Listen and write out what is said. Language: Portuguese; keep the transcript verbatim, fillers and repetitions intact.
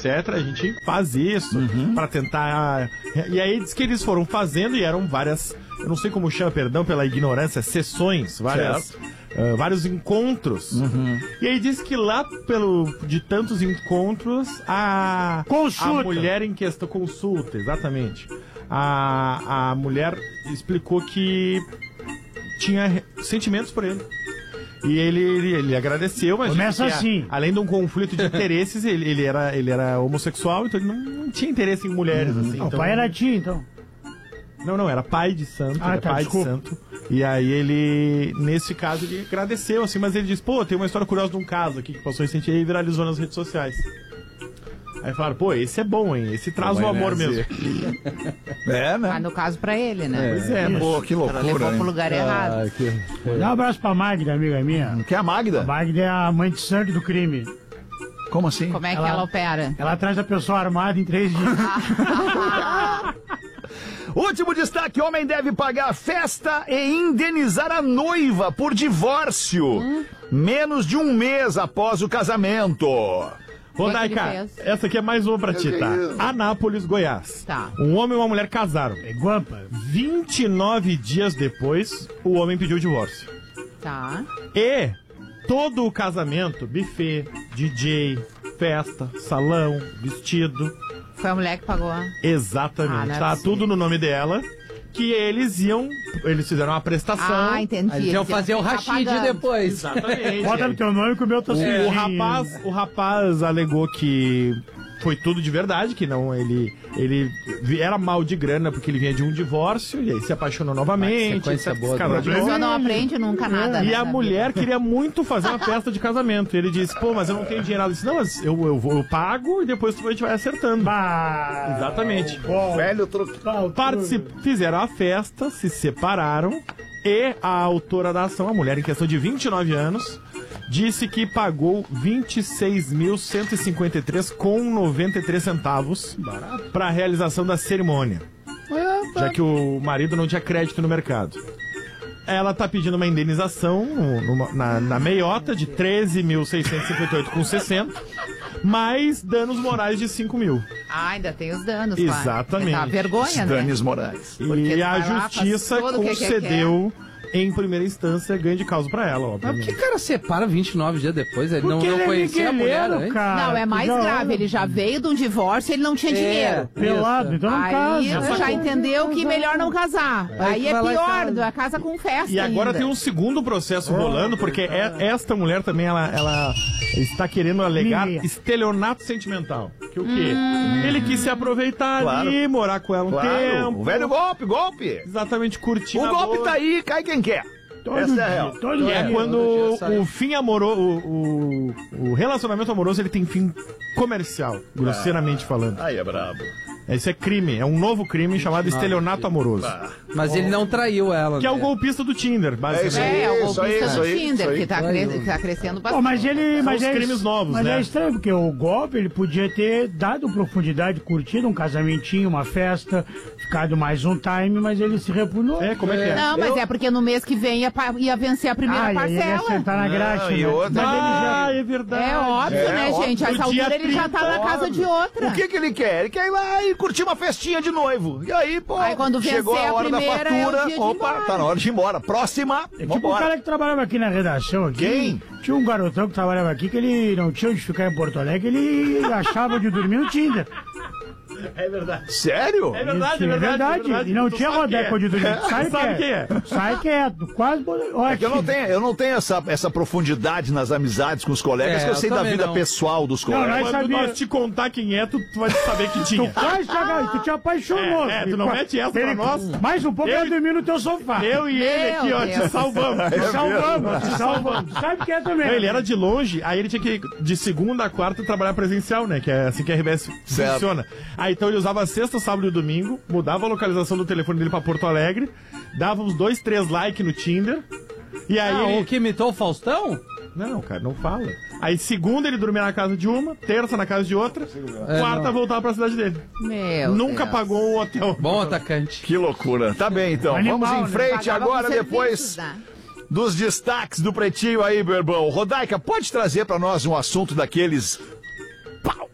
etcétera. A gente faz isso uhum. pra tentar... E aí diz que eles foram fazendo e eram várias... Eu não sei como chama, perdão pela ignorância, sessões, várias... Uh, vários encontros. Uhum. E aí diz que lá pelo de tantos encontros a consulta. A mulher em questão consulta, exatamente. A, a mulher explicou que tinha sentimentos por ele. E ele, ele, ele agradeceu, mas começa que, assim. A, além de um conflito de interesses, ele, ele, era, ele era homossexual, então ele não, não tinha interesse em mulheres. Uhum. assim. Não, então, o pai era tio, então. Não, não, era pai de santo, ah, era tá, pai desculpa. de santo. E aí ele, nesse caso, ele agradeceu, assim, mas ele disse, pô, tem uma história curiosa de um caso aqui que passou recentemente e viralizou nas redes sociais. Aí falaram, pô, esse é bom, hein? Esse traz o amor mesmo. É, né? Ah, no caso pra ele, né? É, pois é, mas... Pô, que loucura, levou hein? pro lugar ah, errado. Que... Dá um abraço pra Magda, amiga minha. Que é a Magda? A Magda é a mãe de sangue do crime. Como assim? Como é que ela, ela opera? Ela traz a pessoa armada em três dias. Último destaque, homem deve pagar festa e indenizar a noiva por divórcio. Hum? Menos de um mês após o casamento. Rodaica, essa aqui é mais uma pra ti, tá? Anápolis, Goiás. Tá. Um homem e uma mulher casaram. É guampa. vinte e nove dias depois, o homem pediu o divórcio. Tá. E todo o casamento, buffet, D J, festa, salão, vestido... Foi a mulher que pagou. Exatamente. Ah, tá possível. Tudo no nome dela. Que eles iam... Eles fizeram uma prestação. Ah, entendi. Eles iam fazer o rachid depois. Exatamente. Bota no teu nome que o meu tá o, sujinho. o rapaz O rapaz alegou que... Foi tudo de verdade, que não, ele, ele era mal de grana porque ele vinha de um divórcio e aí se apaixonou novamente. Ah, sequência boa. A pessoa não aprende nunca nada. E né, a mulher vida. queria muito fazer uma festa de casamento. E ele disse, pô, mas eu não tenho dinheiro. Ela disse, não, mas eu, eu, eu pago e depois a gente vai acertando. Bah, Exatamente. Bom, velho truque. Particip... Fizeram a festa, se separaram e a autora da ação, a mulher em questão de vinte e nove anos, disse que pagou vinte e seis mil cento e cinquenta e três reais com noventa e três centavos para a realização da cerimônia, já que o marido não tinha crédito no mercado. Ela tá pedindo uma indenização numa, na, na meiota de treze mil seiscentos e cinquenta e oito reais com sessenta centavos, mais danos morais de cinco mil. Ah, ainda tem os danos, Exatamente. Tá vergonha, né? Danos morais. E a justiça concedeu... Em primeira instância, ganho de causa pra ela, Mas obviamente. por que o cara separa vinte e nove dias depois? Ele Porque não, não ele conhecia é a mulher, né? cara. Não, é mais já grave. é. Ele já veio de um divórcio e ele não tinha É. dinheiro. Pelado, então não Aí casa. já entendeu que melhor não casar. Aí, Aí é vai lá e pior, casa. a casa com festa E agora ainda. tem um segundo processo rolando, porque é- esta mulher também, ela, ela está querendo alegar Menina. estelionato sentimental. Que o quê? Ele quis se aproveitar Claro. ali, morar com ela um Claro, tempo. o velho golpe, golpe. Exatamente, curtir O golpe namoro. tá aí, cai quem quer. Todo Essa é a dia, real. todo Que dia. é quando todo dia sai. o fim amoroso, o, o, o relacionamento amoroso, ele tem fim comercial, grosseiramente falando. Aí é brabo. Isso é crime, é um novo crime chamado estelionato amoroso. Mas ele não traiu ela. Que é o né? golpista do Tinder, basicamente. É, é o Isso aí, golpista isso do aí, Tinder, isso aí. que tá, cre- que tá crescendo bastante. Pô, mas ele, São mas os é, crimes novos, mas né? é estranho, porque o golpe, ele podia ter dado profundidade, curtido um casamentinho, uma festa, ficado mais um time, mas ele se repunou. É, como é que é? Não, mas é porque no mês que vem ia, pa- ia vencer a primeira Ah, e aí ele ia parcela. sentar na Não, graxa, e né? outra- Mas ele já- Ah, é verdade. É óbvio, É, né, óbvio. gente? A essa No dia altura ele já tá trinta, na casa de outra. O que que ele quer? Ele quer ir lá e curtir uma festinha de noivo. E aí, pô, Aí quando chegou vencer a a hora da primeira, é o fatura. dia de ir Opa, embora. tá na hora de ir embora. Próxima, É tipo o vambora. cara que trabalhava aqui na redação aqui. Quem? Tinha um garotão que trabalhava aqui que ele não tinha onde ficar em Porto Alegre, ele achava de dormir no Tinder. É verdade. Sério? É verdade, Isso, é verdade. E não Tu tinha sabe rodeco quem é. de dormir. Sai Sabe quieto. quem é. Sai quieto. Quase. Olha, É que eu não tenho, eu não tenho essa, essa profundidade nas amizades com os colegas, É, que eu eu sei da também vida não. pessoal dos Não, colegas. nós Quando sabia. nós te contar quem é, tu, tu vai saber que Tu tinha. quase te agarrou, tu te apaixonou. É, é, tu não Ele- mete essa pra ele- nós? Mais um pouco Eu- eu ia dormir no teu sofá. Eu e ele Meu aqui, ó, te Deus. salvamos. Te salvamos, te salvamos. Tu sabe quem é também. Ele era de longe, aí ele tinha que, de segunda a quarta, trabalhar presencial, né? Que é assim que a R B S Certo. funciona. Aí então ele usava sexta, sábado e domingo, mudava a localização do telefone dele pra Porto Alegre, dava uns dois, três likes no Tinder, e aí Ah, ele... o que imitou o Faustão? Não, cara, não fala. Aí segunda ele dormia na casa de uma, terça na casa de outra, quarta não. voltava pra cidade dele. Meu Nunca Deus. pagou um hotel. Bom atacante. Que loucura. Tá bem, então. Animal, Vamos em né? frente Pagava agora, com depois serviços, né? dos destaques do Pretinho aí, meu irmão. Rodaica, pode trazer pra nós um assunto daqueles